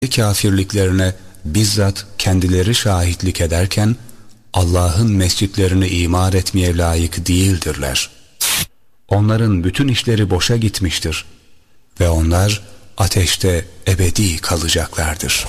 kafirliklerine bizzat kendileri şahitlik ederken Allah'ın mescitlerini imar etmeye layık değildirler. Onların bütün işleri boşa gitmiştir ve onlar ateşte ebedi kalacaklardır.